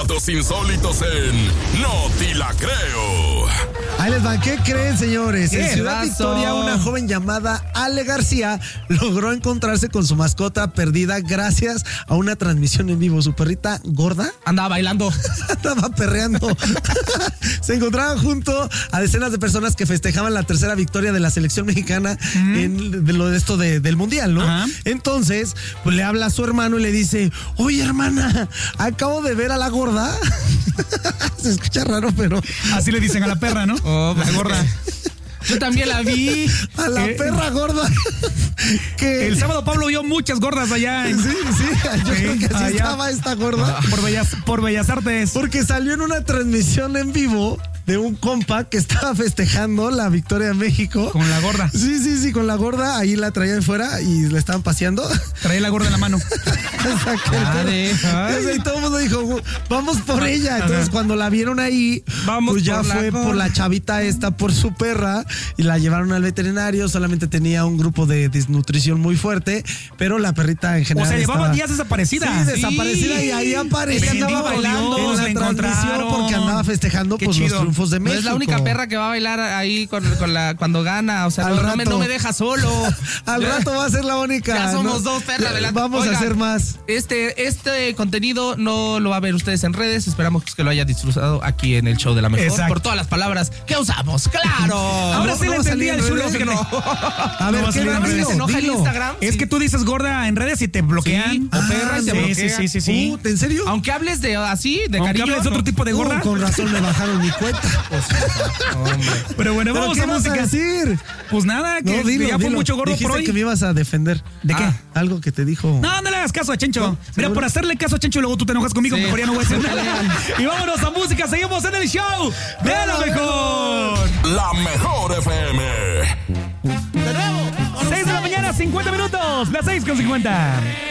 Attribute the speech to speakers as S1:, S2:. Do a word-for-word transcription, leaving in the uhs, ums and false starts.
S1: datos insólitos en No Te La Creo.
S2: Ahí les va, ¿qué creen, señores?
S3: ¿Qué
S2: En Ciudad
S3: pasó?
S2: Victoria, una joven llamada Ale García logró encontrarse con su mascota perdida gracias a una transmisión en vivo. Su perrita gorda
S3: Andaba bailando.
S2: estaba perreando. Se encontraban junto a decenas de personas que festejaban la tercera victoria de la selección mexicana mm. en de lo de esto de, del mundial, ¿no? Ajá. Entonces, pues le habla a su hermano y le dice: oye, hermana, acabo de ver a la gorda. Se escucha raro, pero
S4: así le dicen a la perra, ¿no?
S3: Oh, la gorda. Yo también la vi.
S2: A la eh, perra gorda.
S4: Que el sábado Pablo vio muchas gordas allá. En...
S2: Sí, sí, yo sí, creo que así allá estaba esta gorda.
S4: Por Bellas, por Bellas Artes.
S2: Porque salió en una transmisión en vivo de un compa que estaba festejando la victoria de México.
S4: Con la gorda.
S2: Sí, sí, sí, con la gorda. Ahí la traían fuera y la estaban paseando.
S4: Traía la gorda en la mano.
S2: Y todo el mundo dijo, vamos por ella. Entonces, ajá, cuando la vieron ahí, vamos, pues ya por fue la por la chavita esta, por su perra, y la llevaron al veterinario. Solamente tenía un grupo de desnutrición muy fuerte, pero la perrita en general.
S4: O sea, llevaba
S2: estaba...
S4: días desaparecida.
S2: Sí, desaparecida, sí. Y ahí aparecía, andaba bailando Dios, en la transmisión porque andaba festejando pues, los triunfos de México.
S3: No es la única perra que va a bailar ahí con, con la cuando gana. O sea, no, no, me, no me deja solo.
S2: Al rato va a ser la única.
S3: Ya somos
S2: ¿no?
S3: dos perras adelante.
S2: Vamos Oigan, a hacer más.
S3: Este, este contenido no lo va a ver ustedes en redes. Esperamos que lo hayan disfrutado aquí en el show de La Mejor. Exacto. Por todas las palabras que usamos. ¡Claro!
S4: Ahora sí le entendí al chulo.
S3: No.
S2: A ver, ¿qué
S3: que se enoja en Instagram?
S4: Es sí. que tú dices gorda en redes y te bloquean.
S3: Sí, o perra y te
S4: sí,
S3: bloquean.
S4: Sí, sí, sí, sí.
S2: Uh, ¿en serio?
S3: Aunque hables de así, de
S4: Aunque
S3: cariño.
S4: hables de otro tipo de gorda.
S2: Uh, con razón me bajaron mi cuenta. Pues,
S4: hombre. Pero bueno,
S2: ¿Pero
S4: vamos
S2: qué
S4: a música.
S2: Vas a decir?
S4: Pues nada, que
S2: no, dilo,
S4: ya fue
S2: dilo.
S4: mucho gordo
S2: Dijiste
S4: por hoy.
S2: que me ibas a defender.
S4: ¿De qué?
S2: Ah, algo que te dijo.
S4: No, no le hagas caso a Chencho. No, Mira,
S2: ¿seguro?
S4: por hacerle caso a Chencho luego tú te enojas conmigo, sí. Mejor ya no voy a decir nada. Y vámonos a música, seguimos en el show de La Mejor.
S1: La Mejor F M.
S4: De nuevo. seis de la mañana, cincuenta minutos. Las seis con cincuenta.